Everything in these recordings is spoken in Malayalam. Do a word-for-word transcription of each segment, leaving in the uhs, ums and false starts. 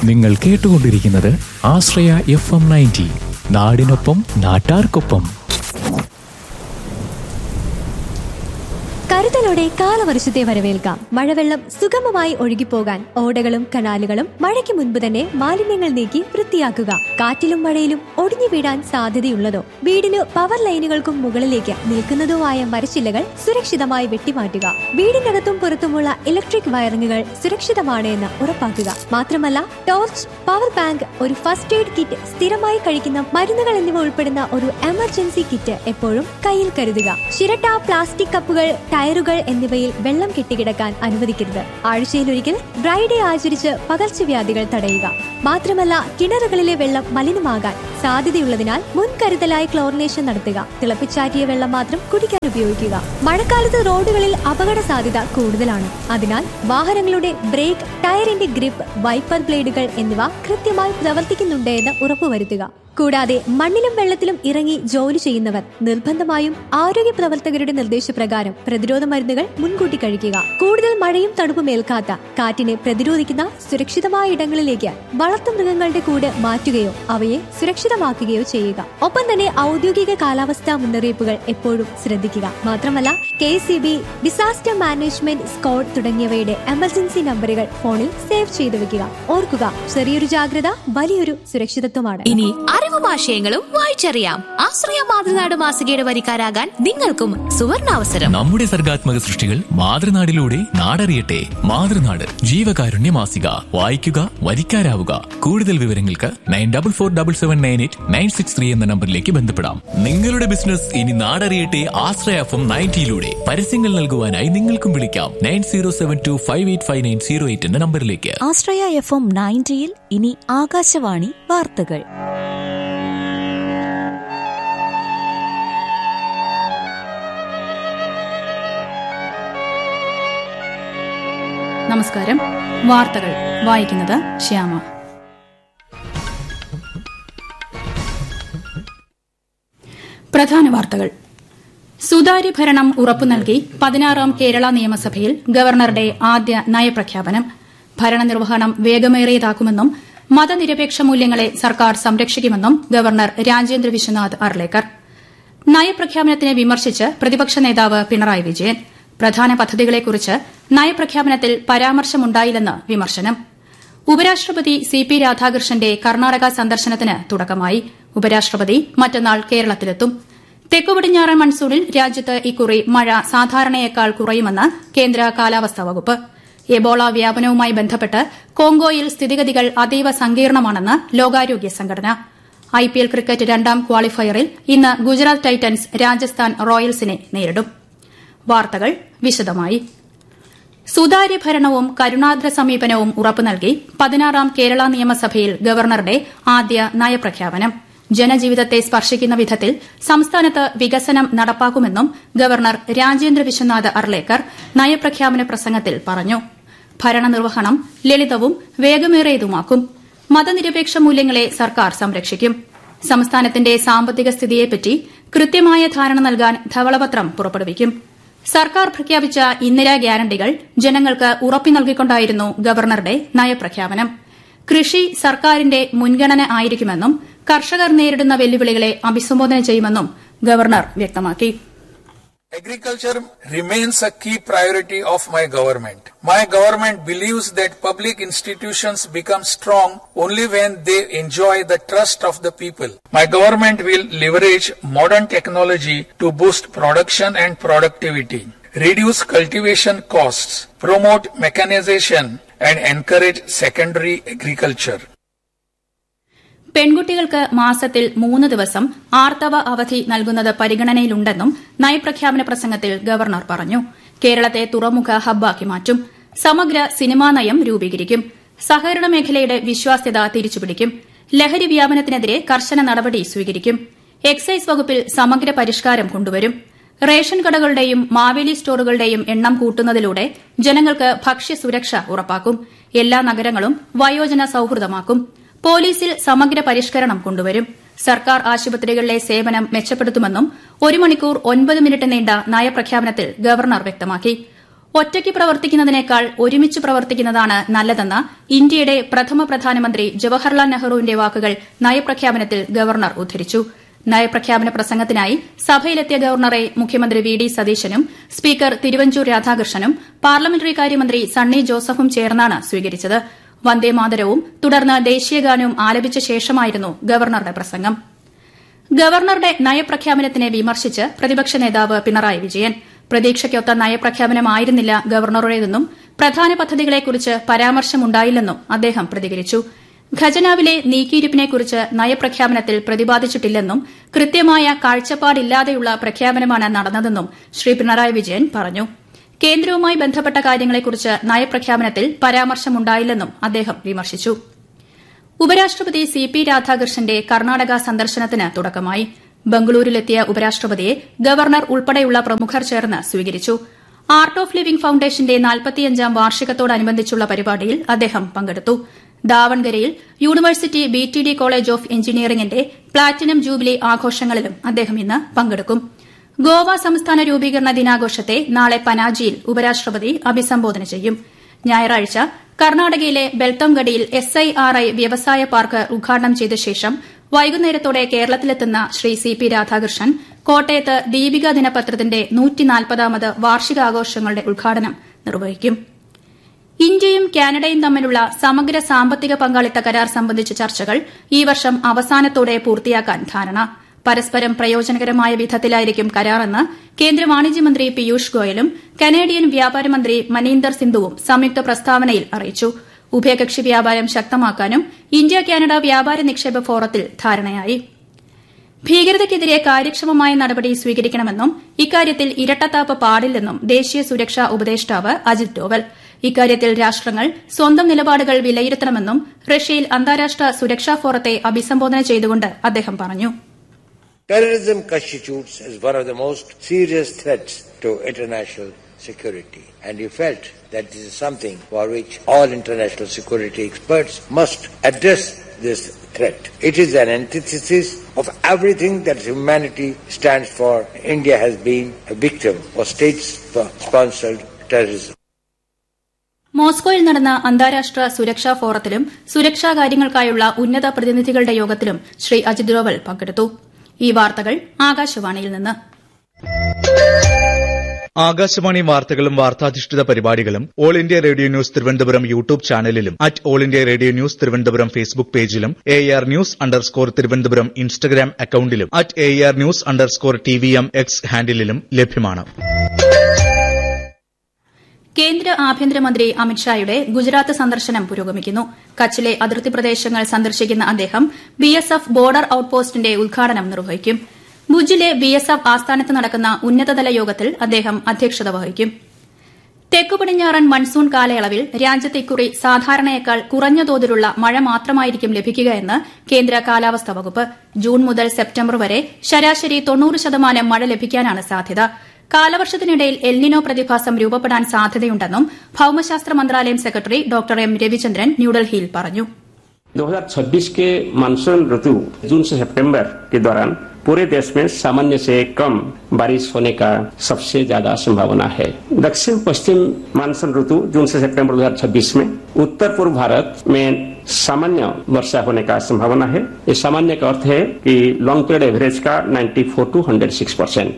നിങ്ങൾ കേട്ടുകൊണ്ടിരിക്കുന്നത് ആശ്രയ എഫ് എം നയൻറ്റി, നാടിനൊപ്പം നാട്ടാർക്കൊപ്പം. കരുതലോടെ കാലവർഷത്തെ വരവേൽക്കാം. മഴവെള്ളം സുഗമമായി ഒഴുകിപ്പോകാൻ ഓടകളും കനാലുകളും മഴയ്ക്ക് മുൻപ് തന്നെ മാലിന്യങ്ങൾ നീക്കി വൃത്തിയാക്കുക. കാറ്റിലും മഴയിലും ഒടിഞ്ഞു വീഴാൻ സാധ്യതയുള്ളതോ വീടിന് പവർ ലൈനുകൾക്കും മുകളിലേക്ക് നിൽക്കുന്നതോ ആയ മരച്ചില്ലകൾ സുരക്ഷിതമായി വെട്ടിമാറ്റുക. വീടിനകത്തും പുറത്തുമുള്ള ഇലക്ട്രിക് വയറിങ്ങുകൾ സുരക്ഷിതമാണ് എന്ന് ഉറപ്പാക്കുക. മാത്രമല്ല, ടോർച്ച്, പവർ ബാങ്ക്, ഒരു ഫസ്റ്റ് എയ്ഡ് കിറ്റ്, സ്ഥിരമായി കഴിക്കുന്ന മരുന്നുകൾ എന്നിവ ഉൾപ്പെടുന്ന ഒരു എമർജൻസി കിറ്റ് എപ്പോഴും കയ്യിൽ കരുതുക. ചിരട്ട, പ്ലാസ്റ്റിക് കപ്പുകൾ, ടയറുകൾ എന്നിവയിൽ വെള്ളം കെട്ടിക്കിടക്കാൻ അനുവദിക്കരുത്. ആഴ്ചയിലൊരിക്കൽ ഡ്രൈ ഡേ ആചരിച്ച് പകർച്ചവ്യാധികൾ തടയുക. മാത്രമല്ല, കിണറുകളിലെ വെള്ളം മലിനമാകാൻ സാധ്യതയുള്ളതിനാൽ മുൻകരുതലായി ക്ലോറിനേഷൻ നടത്തുക. തിളപ്പിച്ചാറ്റിയ വെള്ളം മാത്രം കുടിക്കാൻ ഉപയോഗിക്കുക. മഴക്കാലത്ത് റോഡുകളിൽ അപകട സാധ്യത കൂടുതലാണ്. അതിനാൽ വാഹനങ്ങളുടെ ബ്രേക്ക്, ടയറിന്റെ ഗ്രിപ്പ്, വൈപ്പർ ബ്ലേഡുകൾ എന്നിവ കൃത്യമായി പ്രവർത്തിക്കുന്നുണ്ട് എന്ന് ഉറപ്പുവരുത്തുക. കൂടാതെ മണ്ണിലും വെള്ളത്തിലും ഇറങ്ങി ജോലി ചെയ്യുന്നവർ നിർബന്ധമായും ആരോഗ്യ പ്രവർത്തകരുടെ നിർദ്ദേശപ്രകാരം പ്രതിരോധ മരുന്നുകൾ മുൻകൂട്ടി കഴിക്കുക. കൂടുതൽ മഴയും തണുപ്പും ഏൽക്കാത്ത, കാറ്റിനെ പ്രതിരോധിക്കുന്ന സുരക്ഷിതമായ ഇടങ്ങളിലേക്ക് വളർത്തുമൃഗങ്ങളുടെ കൂട് മാറ്റുകയോ അവയെ സുരക്ഷിതമാക്കുകയോ ചെയ്യുക. ഒപ്പം തന്നെ ഔദ്യോഗിക കാലാവസ്ഥാ മുന്നറിയിപ്പുകൾ എപ്പോഴും ശ്രദ്ധിക്കുക. മാത്രമല്ല, K C B, disaster management squad തുടങ്ങിയവയുടെ എമർജൻസി നമ്പറുകൾ ഫോണിൽ സേവ് ചെയ്തു വെക്കുക. ഓർക്കുക, ചെറിയൊരു ജാഗ്രത വലിയൊരു സുരക്ഷിതത്വമാണ്. ഇനി അറിവും ആശയങ്ങളും വായിച്ചറിയാം. ആശ്രയ മാതൃനാട് മാസികയുടെ വരിക്കാരാകാൻ നിങ്ങൾക്കും സുവർണാവസരം. നമ്മുടെ സർഗാത്മക സൃഷ്ടികൾ മാതൃനാടിലൂടെ നാടറിയട്ടെ. മാതൃനാട് ജീവകാരുണ്യ മാസിക. വായിക്കുക, വരിക്കാരാവുക. കൂടുതൽ വിവരങ്ങൾക്ക് nine double four double seven nine eight nine six three എന്ന നമ്പറിലേക്ക് ബന്ധപ്പെടാം. നിങ്ങളുടെ ബിസിനസ് ഇനി നാടറിയട്ടെ ആശ്രയ എഫ് എം നയൻറ്റിയിലൂടെ. പരസ്യങ്ങൾ നൽകുവാനായി നിങ്ങൾക്കും വിളിക്കാം nine zero seven to five eight five nine zero eight എന്ന നമ്പറിലേക്ക്. ആശ്രയ എഫ് എം നയൻറ്റിയിൽ ഇനി ആകാശവാണി വാർത്തകൾ. നമസ്കാരം. വാർത്തകൾ വായിക്കുന്നത് ശ്യാമ. പ്രധാന വാർത്തകൾ. സുതാര്യ ഭരണം ഉറപ്പു നൽകി പതിനാറാം കേരള നിയമസഭയിൽ ഗവർണറുടെ ആദ്യ നയപ്രഖ്യാപനം. ഭരണനിർവഹണം വേഗമേറിയതാക്കുമെന്നും മതനിരപേക്ഷ മൂല്യങ്ങളെ സർക്കാർ സംരക്ഷിക്കുമെന്നും ഗവർണർ രാജേന്ദ്ര വിശ്വനാഥ് അർലേക്കർ. നയപ്രഖ്യാപനത്തിനെ വിമർശിച്ച് പ്രതിപക്ഷ നേതാവ് പിണറായി വിജയൻ. പ്രധാന പദ്ധതികളെക്കുറിച്ച് നയപ്രഖ്യാപനത്തിൽ പരാമർശമുണ്ടായില്ലെന്ന് വിമർശനം. ഉപരാഷ്ട്രപതി സി പി രാധാകൃഷ്ണന്റെ കർണാടക സന്ദർശനത്തിന് തുടക്കമായി. ഉപരാഷ്ട്രപതി മറ്റന്നാൾ കേരളത്തിലെത്തും. തെക്കുപടിഞ്ഞാറൻ മൺസൂണിൽ രാജ്യത്ത് ഇക്കുറി മഴ സാധാരണയേക്കാൾ കുറയുമെന്ന് കേന്ദ്ര കാലാവസ്ഥാ വകുപ്പ്. എബോള വ്യാപനവുമായി ബന്ധപ്പെട്ട് കോങ്കോയിൽ സ്ഥിതിഗതികൾ അതീവ സങ്കീർണമാണെന്ന് ലോകാരോഗ്യ സംഘടന. ഐപിഎൽ ക്രിക്കറ്റ് രണ്ടാം ക്വാളിഫയറിൽ ഇന്ന് ഗുജറാത്ത് ടൈറ്റൻസ് രാജസ്ഥാൻ റോയൽസിനെ നേരിടും. വാർത്തകൾ വിശദമായി. സുതാര്യ ഭരണവും കരുണാദ്ര സമീപനവും ഉറപ്പു നൽകി പതിനാറാം കേരള നിയമസഭയിൽ ഗവർണറുടെ ആദ്യ നയപ്രഖ്യാപനം. ജനജീവിതത്തെ സ്പർശിക്കുന്ന വിധത്തിൽ സംസ്ഥാനത്ത് വികസനം നടപ്പാക്കുമെന്നും ഗവർണർ രാജേന്ദ്ര വിശ്വനാഥ് അർലേക്കർ നയപ്രഖ്യാപന പ്രസംഗത്തിൽ പറഞ്ഞു. ഭരണനിർവഹണം ലളിതവും വേഗമേറിയതുമാക്കും. മതനിരപേക്ഷ മൂല്യങ്ങളെ സർക്കാർ സംരക്ഷിക്കും. സംസ്ഥാനത്തിന്റെ സാമ്പത്തിക സ്ഥിതിയെപ്പറ്റി കൃത്യമായ ധാരണ നൽകാൻ ധവളപത്രം പുറപ്പെടുവിക്കും. സർക്കാർ പ്രഖ്യാപിച്ച ഇന്ദിരാ ഗ്യാരണ്ടികൾ ജനങ്ങൾക്ക് ഉറപ്പു നൽകിക്കൊണ്ടായിരുന്നു ഗവർണറുടെ നയപ്രഖ്യാപനം. കൃഷി സർക്കാരിന്റെ മുൻഗണന ആയിരിക്കുമെന്നും കർഷകർ നേരിടുന്ന വെല്ലുവിളികളെ അഭിസംബോധന ചെയ്യുമെന്നും ഗവർണർ വ്യക്തമാക്കി. Agriculture remains a key priority of my government. My government believes that public institutions become strong only when they enjoy the trust of the people. My government will leverage modern technology to boost production and productivity, reduce cultivation costs, promote mechanization, and encourage secondary agriculture. പെൺകുട്ടികൾക്ക് മാസത്തിൽ മൂന്ന് ദിവസം ആർത്തവ അവധി നൽകുന്നത് പരിഗണനയിലുണ്ടെന്നും നയപ്രഖ്യാപന പ്രസംഗത്തിൽ ഗവർണർ പറഞ്ഞു. കേരളത്തെ തുറമുഖ ഹബ്ബാക്കി മാറ്റും. സമഗ്ര സിനിമാ നയം രൂപീകരിക്കും. സഹകരണ മേഖലയുടെ വിശ്വാസ്യത തിരിച്ചുപിടിക്കും. ലഹരി വ്യാപനത്തിനെതിരെ കർശന നടപടി സ്വീകരിക്കും. എക്സൈസ് വകുപ്പിൽ സമഗ്ര പരിഷ്കാരം കൊണ്ടുവരും. റേഷൻ കടകളുടെയും മാവേലി സ്റ്റോറുകളുടെയും എണ്ണം കൂട്ടുന്നതിലൂടെ ജനങ്ങൾക്ക് ഭക്ഷ്യസുരക്ഷ ഉറപ്പാക്കും. എല്ലാ നഗരങ്ങളും വയോജന സൌഹൃദമാക്കും. പോലീസിൽ സമഗ്ര പരിഷ്കരണം കൊണ്ടുവരും. സർക്കാർ ആശുപത്രികളിലെ സേവനം മെച്ചപ്പെടുത്തുമെന്നും ഒരു മണിക്കൂർ ഒൻപത് മിനിറ്റ് നീണ്ട നയപ്രഖ്യാപനത്തിൽ ഗവർണർ വ്യക്തമാക്കി. ഒറ്റയ്ക്ക് പ്രവർത്തിക്കുന്നതിനേക്കാൾ ഒരുമിച്ച് പ്രവർത്തിക്കുന്നതാണ് നല്ലതെന്ന ഇന്ത്യയുടെ പ്രഥമ പ്രധാനമന്ത്രി ജവഹർലാൽ നെഹ്റുവിന്റെ വാക്കുകൾ നയപ്രഖ്യാപനത്തിൽ ഗവർണർ ഉദ്ധരിച്ചു. നയപ്രഖ്യാപന പ്രസംഗത്തിനായി സഭയിലെത്തിയ ഗവർണറെ മുഖ്യമന്ത്രി വി ഡി സതീശനും സ്പീക്കർ തിരുവഞ്ചൂർ രാധാകൃഷ്ണനും പാർലമെന്ററി കാര്യമന്ത്രി സണ്ണി ജോസഫും ചേർന്നാണ് സ്വീകരിച്ചത്. വന്ദേമാതരവും തുടർന്ന് ദേശീയഗാനവും ആലപിച്ച ശേഷമായിരുന്നു ഗവർണറുടെ പ്രസംഗം. ഗവർണറുടെ നയപ്രഖ്യാപനത്തിനെ വിമർശിച്ച് പ്രതിപക്ഷ നേതാവ് പിണറായി വിജയൻ പ്രതീക്ഷയ്ക്കൊത്ത നയപ്രഖ്യാപനമായിരുന്നില്ല ഗവർണറുടേതെന്നും പ്രധാന പദ്ധതികളെക്കുറിച്ച് പരാമർശമുണ്ടായില്ലെന്നും അദ്ദേഹം പ്രതികരിച്ചു. ഖജനാവിലെ നീക്കിയിരിപ്പിനെക്കുറിച്ച് നയപ്രഖ്യാപനത്തിൽ പ്രതിപാദിച്ചിട്ടില്ലെന്നും കൃത്യമായ കാഴ്ചപ്പാടില്ലാതെയുള്ള പ്രഖ്യാപനമാണ് നടന്നതെന്നും ശ്രീ പിണറായി വിജയൻ പറഞ്ഞു. കേന്ദ്രവുമായി ബന്ധപ്പെട്ട കാര്യങ്ങളെക്കുറിച്ച് നയപ്രഖ്യാപനത്തിൽ പരാമർശമുണ്ടായില്ലെന്നും അദ്ദേഹം വിമർശിച്ചു. ഉപരാഷ്ട്രപതി സി പി രാധാകൃഷ്ണന്റെ കർണാടക സന്ദർശനത്തിന് തുടക്കമായി. ബംഗളൂരുവിലെത്തിയ ഉപരാഷ്ട്രപതിയെ ഗവർണർ ഉൾപ്പെടെയുള്ള പ്രമുഖർ ചേർന്ന് സ്വീകരിച്ചു. ആർട്ട് ഓഫ് ലിവിംഗ് ഫൌണ്ടേഷന്റെ നാൽപ്പത്തിയഞ്ചാം വാർഷികത്തോടനുബന്ധിച്ചുള്ള പരിപാടിയിൽ അദ്ദേഹം പങ്കെടുത്തു. ദാവൺഗരയിൽ university B T D college of എഞ്ചിനീയറിംഗിന്റെ പ്ലാറ്റിനം ജൂബിലി ആഘോഷങ്ങളിലും അദ്ദേഹം ഇന്ന് പങ്കെടുക്കും. ഗോവ സംസ്ഥാന രൂപീകരണ ദിനാഘോഷത്തെ നാളെ പനാജിയിൽ ഉപരാഷ്ട്രപതി അഭിസംബോധന ചെയ്യും. ഞായറാഴ്ച കർണാടകയിലെ ബെൽത്തംഗഡിയിൽ എസ് ഐ ആർ ഐ വ്യവസായ പാർക്ക് ഉദ്ഘാടനം ചെയ്ത ശേഷം വൈകുന്നേരത്തോടെ കേരളത്തിലെത്തുന്ന ശ്രീ സി പി രാധാകൃഷ്ണൻ കോട്ടയത്ത് ദീപിക ദിനപത്രത്തിന്റെ നൂറ്റിനാൽപ്പതാമത് വാർഷികാഘോഷങ്ങളുടെ ഉദ്ഘാടനം നിർവഹിക്കും. ഇന്ത്യയും കാനഡയും തമ്മിലുള്ള സമഗ്ര സാമ്പത്തിക പങ്കാളിത്ത കരാർ സംബന്ധിച്ച ചർച്ചകൾ ഈ വർഷം അവസാനത്തോടെ പൂർത്തിയാക്കാൻ ധാരണ. പരസ്പരം പ്രയോജനകരമായ വിധത്തിലായിരിക്കും കരാറെന്ന് കേന്ദ്ര വാണിജ്യമന്ത്രി പീയൂഷ് ഗോയലും കനേഡിയൻ വ്യാപാര മന്ത്രി മനീന്ദർ സിന്ധുവും സംയുക്ത പ്രസ്താവനയിൽ അറിയിച്ചു. ഉഭയകക്ഷി വ്യാപാരം ശക്തമാക്കാനും ഇന്ത്യ കാനഡ വ്യാപാര നിക്ഷേപ ഫോറത്തിൽ ധാരണയായി. ഭീകരതയ്ക്കെതിരെ കാര്യക്ഷമമായ നടപടി സ്വീകരിക്കണമെന്നും ഇക്കാര്യത്തിൽ ഇരട്ടത്താപ്പ് പാടില്ലെന്നും ദേശീയ സുരക്ഷാ ഉപദേഷ്ടാവ് അജിത് ഡോവൽ. ഇക്കാര്യത്തിൽ രാഷ്ട്രങ്ങൾ സ്വന്തം നിലപാടുകൾ വിലയിരുത്തണമെന്നും റഷ്യയിൽ അന്താരാഷ്ട്ര സുരക്ഷാ ഫോറത്തെ അഭിസംബോധന ചെയ്തുകൊണ്ട് അദ്ദേഹം പറഞ്ഞു. Terrorism constitutes as one of the most serious threats to international security, and he felt that this is something for which all international security experts must address this threat. It is an antithesis of everything that humanity stands for. India has been a victim of state-sponsored terrorism. മോസ്കോയിൽ നടന്ന അന്താരാഷ്ട്ര സുരക്ഷാ ഫോറത്തിലും സുരക്ഷാ കാര്യങ്ങൾക്കായുള്ള ഉന്നത പ്രതിനിധികളുടെ യോഗത്തിലും ശ്രീ അജിത് ഡോവൽ പങ്കെടുത്തു. ഈ വാർത്തകൾ ആകാശവാണിയിൽ നിന്ന്. ആകാശവാണി വാർത്തകളും വാർത്താധിഷ്ഠിത പരിപാടികളും all India radio news Thiruvananthapuram YouTube ചാനലിലും at all India radio news Thiruvananthapuram Facebook പേജിലും A R news underscore Thiruvananthapuram Instagram അക്കൌണ്ടിലും at A R news underscore T V M X ഹാൻഡിലും ലഭ്യമാണ്. കേന്ദ്ര ആഭ്യന്തരമന്ത്രി അമിത്ഷായുടെ ഗുജറാത്ത് സന്ദർശനം പുരോഗമിക്കുന്നു. കച്ചിലെ അതിർത്തി പ്രദേശങ്ങൾ സന്ദർശിക്കുന്ന അദ്ദേഹം ബി എസ് എഫ് ബോർഡർ ഔട്ട്പോസ്റ്റിന്റെ ഉദ്ഘാടനം നിർവഹിക്കും. ഭുജിലെ ബി എസ് എഫ് ആസ്ഥാനത്ത് നടക്കുന്ന ഉന്നതതല യോഗത്തിൽ അദ്ദേഹം അധ്യക്ഷത വഹിക്കും. തെക്കു പടിഞ്ഞാറൻ മൺസൂൺ കാലയളവിൽ രാജ്യത്ത് ഇക്കുറി സാധാരണയേക്കാൾ കുറഞ്ഞ തോതിലുള്ള മഴ മാത്രമായിരിക്കും ലഭിക്കുകയെന്ന് കേന്ദ്ര കാലാവസ്ഥാ വകുപ്പ്. ജൂൺ മുതൽ സെപ്റ്റംബർ വരെ ശരാശരി തൊണ്ണൂറ് ശതമാനം മഴ ലഭിക്കാനാണ് സാധ്യത. കാലവർഷത്തിനിടയിൽ എൽനിനോ പ്രതിഭാസം രൂപപ്പെടാൻ സാധ്യതയുണ്ടെന്നും ഭൌമശാസ്ത്ര മന്ത്രാലയം സെക്രട്ടറി ഡോക്ടർ എം രവിചന്ദ്രൻ ന്യൂഡൽഹിയിൽ പറഞ്ഞു. दो हज़ार छब्बीस के मानसून ऋतु जून से सितंबर के दौरान पूरे देश में सामान्य से कम बारिश होने का सबसे ज्यादा संभावना है. दक्षिण पश्चिम मानसून ऋतु जून से सितंबर दो हज़ार छब्बीस में उत्तर पूर्व भारत में सामान्य वर्षा होने का संभावना है. इस सामान्य का अर्थ है कि लॉन्ग पीरियड एवरेज का चौरानवे टू एक सौ छह परसेंट.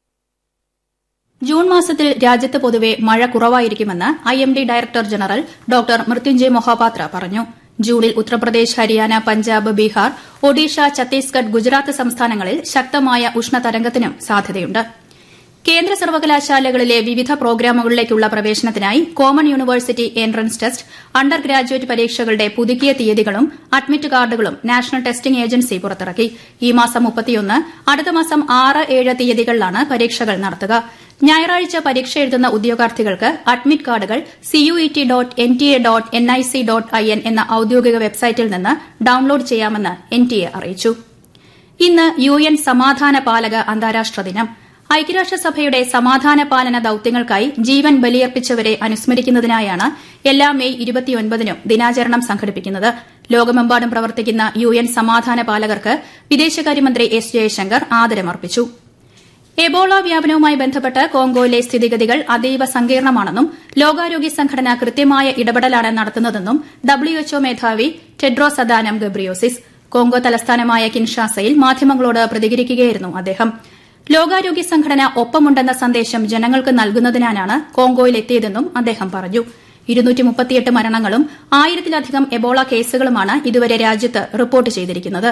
ജൂൺ മാസത്തിൽ രാജ്യത്ത് പൊതുവെ മഴ കുറവായിരിക്കുമെന്ന് I M D director general doctor Mrutyunjay Mohapatra പറഞ്ഞു. ജൂണിൽ ഉത്തർപ്രദേശ്, ഹരിയാന, പഞ്ചാബ്, ബീഹാർ, ഒഡീഷ, ഛത്തീസ്ഗഡ്, ഗുജറാത്ത് സംസ്ഥാനങ്ങളിൽ ശക്തമായ ഉഷ്ണതരംഗത്തിനും സാധ്യതയുണ്ട്. കേന്ദ്ര സർവകലാശാലകളിലെ വിവിധ പ്രോഗ്രാമുകളിലേക്കുള്ള പ്രവേശനത്തിനായി common university entrance test, under graduate പരീക്ഷകളുടെ പുതുക്കിയ തീയതികളും അഡ്മിറ്റ് കാർഡുകളും നാഷണൽ ടെസ്റ്റിംഗ് ഏജൻസി പുറത്തിറക്കി. ഈ മാസം മുപ്പത്തിയൊന്ന്, അടുത്ത മാസം ആറ് ഏഴ് തീയതികളിലാണ് പരീക്ഷകൾ നടത്തുക. ഞായറാഴ്ച പരീക്ഷ എഴുതുന്ന ഉദ്യോഗാർത്ഥികൾക്ക് അഡ്മിറ്റ് കാർഡുകൾ സിയുഇടി dot N T A dot N I C dot I N എന്ന ഔദ്യോഗിക വെബ്സൈറ്റിൽ നിന്ന് ഡൌൺലോഡ് ചെയ്യാമെന്ന് എൻ ടി എ അറിയിച്ചു. ഇന്ന് യു എൻ സമാധാന പാലക അന്താരാഷ്ട്ര ദിനം. ഐക്യരാഷ്ട്രസഭയുടെ സമാധാന പാലന ദൌത്യങ്ങൾക്കായി ജീവൻ ബലിയർപ്പിച്ചവരെ അനുസ്മരിക്കുന്നതിനായാണ് എല്ലാ മെയ് ഇരുപത്തിയൊൻപതിനും ദിനാചരണം സംഘടിപ്പിക്കുന്നത്. ലോകമെമ്പാടും പ്രവർത്തിക്കുന്ന യു എൻ സമാധാന പാലകർക്ക് വിദേശകാര്യമന്ത്രി എസ് ജയശങ്കർ ആദരമർപ്പിച്ചു. എബോള വ്യാപനവുമായി ബന്ധപ്പെട്ട് കോങ്കോയിലെ സ്ഥിതിഗതികൾ അതീവ സങ്കീർണമാണെന്നും ലോകാരോഗ്യ സംഘടന കൃത്യമായ ഇടപെടലാണ് നടത്തുന്നതെന്നും ഡബ്ല്യുഎച്ച്ഒ മേധാവി ടെഡ്രോസ് അദാനം ഗബ്രിയോസിസ് കോങ്കോ തലസ്ഥാനമായ കിൻഷാസയിൽ മാധ്യമങ്ങളോട് പ്രതികരിക്കുകയായിരുന്നു അദ്ദേഹം. ലോകാരോഗ്യ സംഘടന ഒപ്പമുണ്ടെന്ന സന്ദേശം ജനങ്ങൾക്ക് നൽകുന്നതിനാണ് കോങ്കോയിലെത്തിയതെന്നും അദ്ദേഹം പറഞ്ഞു. ഇരുന്നൂറ്റിമുപ്പത്തിയെട്ട് മരണങ്ങളും ആയിരത്തിലധികം എബോള കേസുകളുമാണ് ഇതുവരെ രാജ്യത്ത് റിപ്പോർട്ട് ചെയ്തിരിക്കുന്നത്.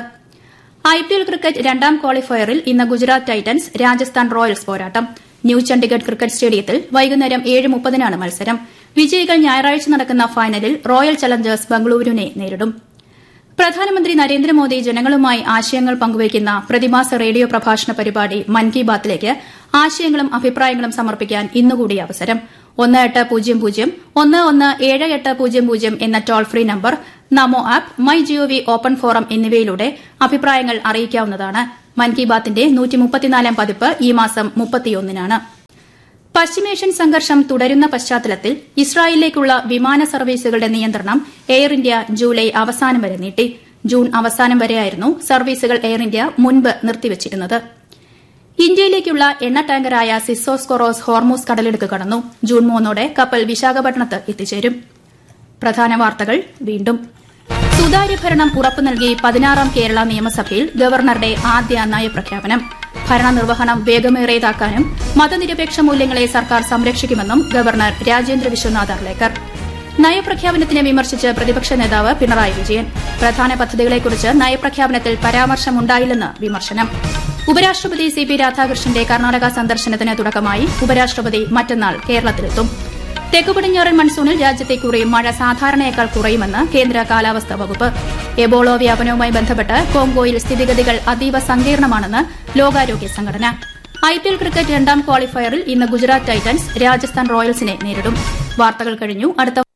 ഐപിഎൽ ക്രിക്കറ്റ് രണ്ടാം ക്വാളിഫയറിൽ ഇന്ന് ഗുജറാത്ത് ടൈറ്റൻസ് രാജസ്ഥാൻ റോയൽസ് പോരാട്ടം. ന്യൂ ചണ്ഡിഗഡ് ക്രിക്കറ്റ് സ്റ്റേഡിയത്തിൽ വൈകുന്നേരം ഏഴ് മുപ്പതിനാണ് മത്സരം. വിജയികൾ ഞായറാഴ്ച നടക്കുന്ന ഫൈനലിൽ റോയൽ ചലഞ്ചേഴ്സ് ബംഗളൂരുവിനെ നേരിടും. പ്രധാനമന്ത്രി നരേന്ദ്രമോദി ജനങ്ങളുമായി ആശയങ്ങൾ പങ്കുവയ്ക്കുന്ന പ്രതിമാസ റേഡിയോ പ്രഭാഷണ പരിപാടി മൻ കി ബാത്തിലേക്ക് ആശയങ്ങളും അഭിപ്രായങ്ങളും സമർപ്പിക്കാൻ ഇന്നുകൂടി അവസരം. ഒന്ന് എട്ട് പൂജ്യം പൂജ്യം ഒന്ന് ഒന്ന് ഏഴ് എട്ട് പൂജ്യം പൂജ്യം എന്ന toll free number, Namo app, my G O V open forum എന്നിവയിലൂടെ അഭിപ്രായങ്ങൾ അറിയിക്കാവുന്നതാണ്. മൻ കി ബാത്തിന്റെ നൂറ്റിമുപ്പത്തിനാലാം പതിപ്പ് ഈ മാസം മുപ്പത്തിയൊന്നിനാണ്. പശ്ചിമേഷ്യൻ സംഘർഷം തുടരുന്ന പശ്ചാത്തലത്തിൽ ഇസ്രായേലിലേക്കുള്ള വിമാന സർവീസുകളുടെ നിയന്ത്രണം എയർ ഇന്ത്യ ജൂലൈ അവസാനം വരെ നീട്ടി. ജൂൺ അവസാനം വരെയായിരുന്നു സർവീസുകൾ എയർ ഇന്ത്യ മുൻപ് നിർത്തിവച്ചിരുന്നത്. ഇന്ത്യയിലേക്കുള്ള എണ്ണ ടാങ്കറായ സിസോസ് കൊറോസ് ഹോർമൂസ് കടലിടുക്ക് കടന്നു. ജൂൺ മൂന്നോടെ കപ്പൽ വിശാഖപട്ടണത്ത് എത്തിച്ചേരും. പ്രധാന വാർത്തകൾ വീണ്ടും. സുതാര്യ ഭരണം ഉറപ്പു നൽകി പതിനാറാം കേരള നിയമസഭയിൽ ഗവർണറുടെ ആദ്യ നയപ്രഖ്യാപനം. ഭരണനിർവഹണം വേഗമേറിയതാക്കാനും മതനിരപേക്ഷ മൂല്യങ്ങളെ സർക്കാർ സംരക്ഷിക്കുമെന്നും ഗവർണർ രാജേന്ദ്ര വിശ്വനാഥ് അർലേക്കർ. നയപ്രഖ്യാപനത്തിനെ വിമർശിച്ച് പ്രതിപക്ഷ നേതാവ് പിണറായി വിജയൻ. പ്രധാന പദ്ധതികളെക്കുറിച്ച് നയപ്രഖ്യാപനത്തിൽ പരാമർശമുണ്ടായില്ലെന്ന് വിമർശനം. ഉപരാഷ്ട്രപതി സി പി രാധാകൃഷ്ണന്റെ കർണാടക സന്ദർശനത്തിന് തുടക്കമായി. ഉപരാഷ്ട്രപതി മറ്റന്നാൾ കേരളത്തിലെത്തും. തെക്കുപടിഞ്ഞാറൻ മൺസൂണിൽ രാജ്യത്തെ കുറി മഴ സാധാരണയേക്കാൾ കുറയുമെന്ന് കേന്ദ്ര കാലാവസ്ഥാ വകുപ്പ്. എബോളോ വ്യാപനവുമായി ബന്ധപ്പെട്ട് കോങ്കോയിൽ സ്ഥിതിഗതികൾ അതീവ സങ്കീർണമാണെന്ന് ലോകാരോഗ്യ സംഘടന. ഐപിഎൽ ക്രിക്കറ്റ് രണ്ടാം ക്വാളിഫയറിൽ ഇന്ന് ഗുജറാത്ത് ടൈറ്റൻസ് രാജസ്ഥാൻ റോയൽസിനെ നേരിടും. വാർത്തകൾ കഴിഞ്ഞു. അടുത്ത